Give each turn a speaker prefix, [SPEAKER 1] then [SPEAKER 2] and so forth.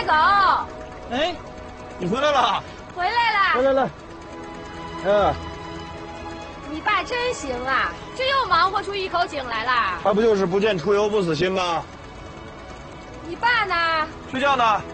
[SPEAKER 1] 狗。
[SPEAKER 2] 哎，你回来了。
[SPEAKER 1] 回来了。
[SPEAKER 2] 来。
[SPEAKER 1] 你爸真行啊，这又忙活出一口井来了。
[SPEAKER 2] 他不就是不见出游不死心吗？
[SPEAKER 1] 你爸呢？
[SPEAKER 2] 睡觉呢。